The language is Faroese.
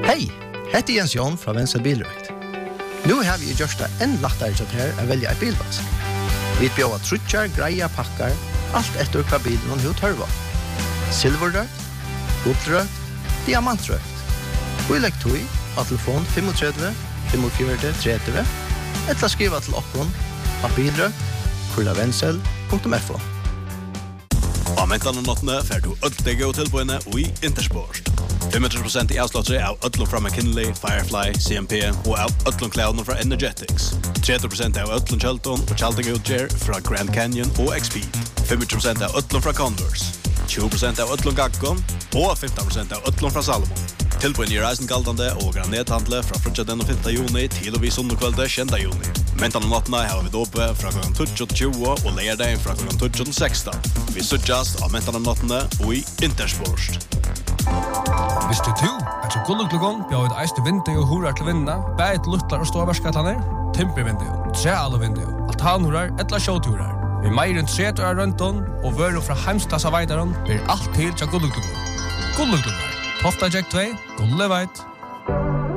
Hei, hette Jens Jon fra Venstre Bilrøkt. Nå har vi gjort det enn lettere til her å velge en bilvask. Vi bjør trutjar, greia, pakkar, alt etter hva bilen hun har tørva. Silverrøkt, guldrøkt, diamantrøkt. Vi legger tog av telefon 35 45 30 eller skriva til oppgånd av bilrøkt@vensel.fo. Av mentene nottene får du ødelig og tilbøyene i Intersport. 25% i avslåttere av ødlom fra McKinley, Firefly, CMP og av ødlom klædene fra Energetics. 30% av ødlom Kjelton og Kjelting Utger fra Grand Canyon og Expeed. 25% av ødlom fra Converse. 20% av ødlom Gaggon og 15% av ødlom fra Salomon. Tilbøyene i reisen galdande og granethandle fra frutja den 5. juni til og vi sundekvelde 10. juni. Mentene nottene har vi dope fra kl. 20 og leierdagen fra kl. 16. Vi suttjast av mentene nottene og i Intersport. Visste du at så gulluklugon bjør et eiste vindu og horar til vinna, bæt luttlar og ståverskatlaner, timpervindu, trealuvindu, altanhorar, etla sjåturar. Vi meir enn 30 år rønton og vøru fra heimstassa veidaron blir alt til til gulluklugon. Gulluklugon, Tofta Jack 2, Gulleveit.